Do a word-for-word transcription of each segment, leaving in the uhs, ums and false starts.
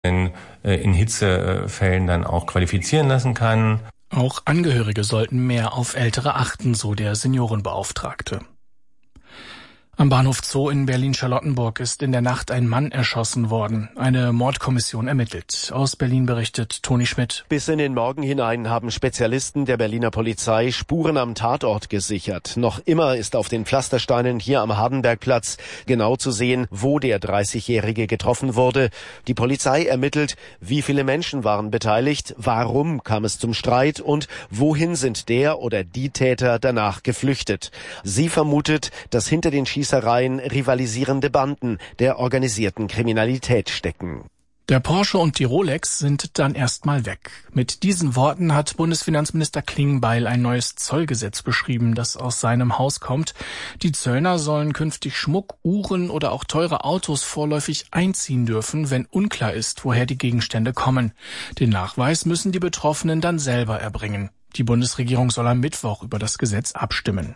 in, in Hitzefällen dann auch qualifizieren lassen kann. Auch Angehörige sollten mehr auf Ältere achten, so der Seniorenbeauftragte. Am Bahnhof Zoo in Berlin-Charlottenburg ist in der Nacht ein Mann erschossen worden. Eine Mordkommission ermittelt. Aus Berlin berichtet Toni Schmidt. Bis in den Morgen hinein haben Spezialisten der Berliner Polizei Spuren am Tatort gesichert. Noch immer ist auf den Pflastersteinen hier am Hardenbergplatz genau zu sehen, wo der dreißigjährige getroffen wurde. Die Polizei ermittelt, wie viele Menschen waren beteiligt, warum kam es zum Streit und wohin sind der oder die Täter danach geflüchtet. Sie vermutet, dass hinter den Schießereien rivalisierende Banden der organisierten Kriminalität stecken. Der Porsche und die Rolex sind dann erstmal weg. Mit diesen Worten hat Bundesfinanzminister Klingbeil ein neues Zollgesetz beschrieben, das aus seinem Haus kommt. Die Zöllner sollen künftig Schmuck, Uhren oder auch teure Autos vorläufig einziehen dürfen, wenn unklar ist, woher die Gegenstände kommen. Den Nachweis müssen die Betroffenen dann selber erbringen. Die Bundesregierung soll am Mittwoch über das Gesetz abstimmen.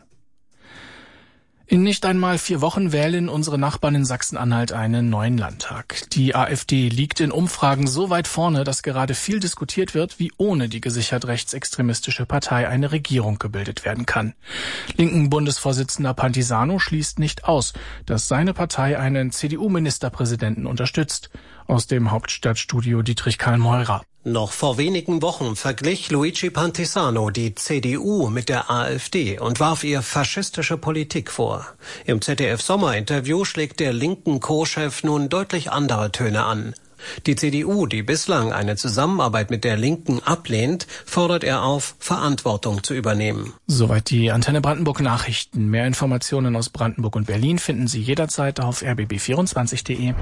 In nicht einmal vier Wochen wählen unsere Nachbarn in Sachsen-Anhalt einen neuen Landtag. Die AfD liegt in Umfragen so weit vorne, dass gerade viel diskutiert wird, wie ohne die gesichert rechtsextremistische Partei eine Regierung gebildet werden kann. Linken Bundesvorsitzender Pantisano schließt nicht aus, dass seine Partei einen C D U-Ministerpräsidenten unterstützt. Aus dem Hauptstadtstudio Dietrich Karl Meurer. Noch vor wenigen Wochen verglich Luigi Pantisano die C D U mit der AfD und warf ihr faschistische Politik vor. Im Z D F-Sommerinterview schlägt der linken Co-Chef nun deutlich andere Töne an. Die C D U, die bislang eine Zusammenarbeit mit der Linken ablehnt, fordert er auf, Verantwortung zu übernehmen. Soweit die Antenne Brandenburg Nachrichten. Mehr Informationen aus Brandenburg und Berlin finden Sie jederzeit auf r b b vierundzwanzig punkt de.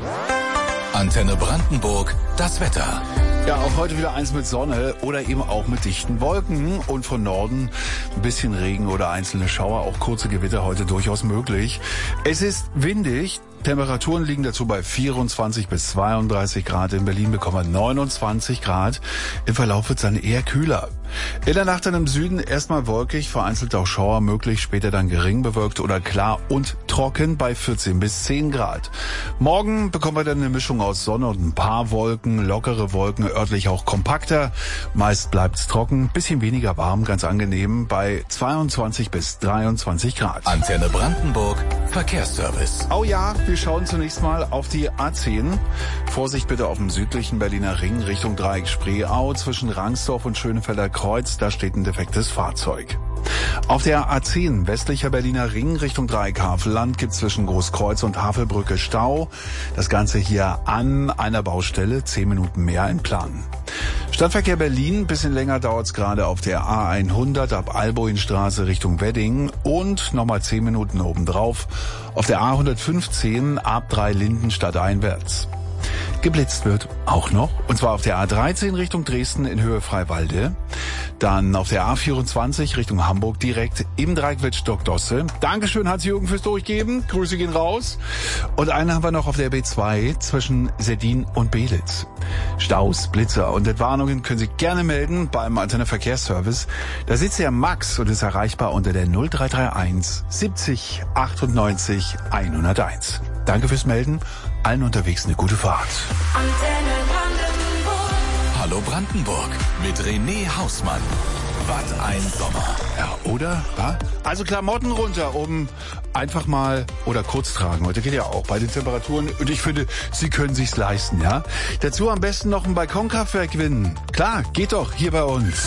Antenne Brandenburg, das Wetter. Ja, auch heute wieder eins mit Sonne oder eben auch mit dichten Wolken und von Norden ein bisschen Regen oder einzelne Schauer, auch kurze Gewitter heute durchaus möglich. Es ist windig. Temperaturen liegen dazu bei vierundzwanzig bis zweiunddreißig Grad. In Berlin bekommen wir neunundzwanzig Grad. Im Verlauf wird es dann eher kühler. In der Nacht dann im Süden erstmal wolkig, vereinzelt auch Schauer möglich, später dann gering bewölkt oder klar und trocken bei vierzehn bis zehn Grad. Morgen bekommen wir dann eine Mischung aus Sonne und ein paar Wolken, lockere Wolken, örtlich auch kompakter. Meist bleibt's trocken, bisschen weniger warm, ganz angenehm bei zweiundzwanzig bis dreiundzwanzig Grad. Antenne Brandenburg, Verkehrsservice. Oh ja, wir schauen zunächst mal auf die A zehn. Vorsicht bitte auf dem südlichen Berliner Ring Richtung Dreieck Spreeau zwischen Rangsdorf und Schönefelder Kreuz, da steht ein defektes Fahrzeug. Auf der A zehn westlicher Berliner Ring Richtung Dreieck Havelland gibt es zwischen Großkreuz und Havelbrücke Stau. Das Ganze hier an einer Baustelle, zehn Minuten mehr in Plan. Stadtverkehr Berlin, bisschen länger dauert es gerade auf der A hundert ab Alboinstraße Richtung Wedding und nochmal zehn Minuten obendrauf auf der A hundertfünfzehn ab Dreilinden stadteinwärts. Geblitzt wird auch noch, und zwar auf der A dreizehn Richtung Dresden in Höhe Freiwalde, dann auf der A vierundzwanzig Richtung Hamburg direkt im Dreieck Wittstock-Dosse. Dankeschön Hans-Jürgen fürs Durchgeben, Grüße gehen raus. Und einen haben wir noch auf der B zwei zwischen Seddin und Belitz. Staus, Blitzer und Entwarnungen können Sie gerne melden beim Antenne Verkehrsservice. Da sitzt ja Max und ist erreichbar unter der null drei drei eins siebzig achtundneunzig hunderteins. Danke fürs Melden. Allen unterwegs eine gute Fahrt. Antenne Brandenburg. Hallo Brandenburg mit René Hausmann. Was ein Sommer. Ja, oder? Ja? Also Klamotten runter, um einfach mal oder kurz tragen. Heute geht ja auch bei den Temperaturen. Und ich finde, Sie können sich's leisten, ja? Dazu am besten noch ein Balkonkraftwerk gewinnen. Klar, geht doch hier bei uns.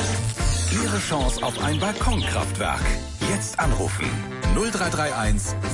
Ihre Chance auf ein Balkonkraftwerk. Jetzt anrufen. null drei drei eins